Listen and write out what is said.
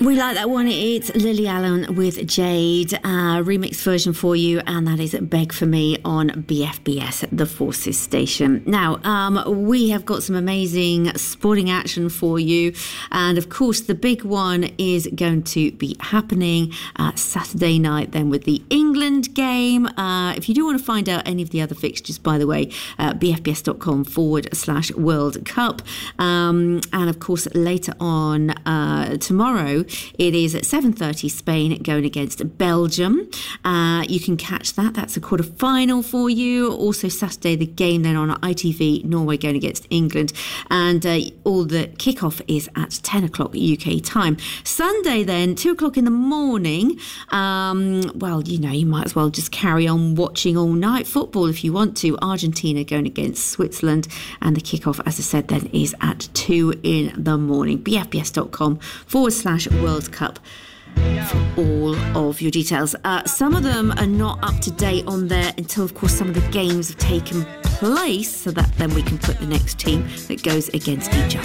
We like that one. It's Lily Allen with Jade, remix version for you, and that is Beg For Me on BFBS, the Forces station. Now, we have got some amazing sporting action for you, and of course the big one is going to be happening Saturday night then with the England game. If you do want to find out any of the other fixtures, by the way, bfbs.com/World Cup, and of course later on tomorrow it is at 7:30 Spain going against Belgium. You can catch that. That's a quarter-final for you. Also Saturday, the game then on ITV, Norway going against England. And all the kickoff is at 10 o'clock UK time. Sunday then, 2 o'clock in the morning. Well, you know, you might as well just carry on watching all night football if you want to. Argentina going against Switzerland. And the kickoff, as I said then, is at 2 in the morning. bfbs.com/World Cup for all of your details. Some of them are not up to date on there until, of course, some of the games have taken place, so that then we can put the next team that goes against each other.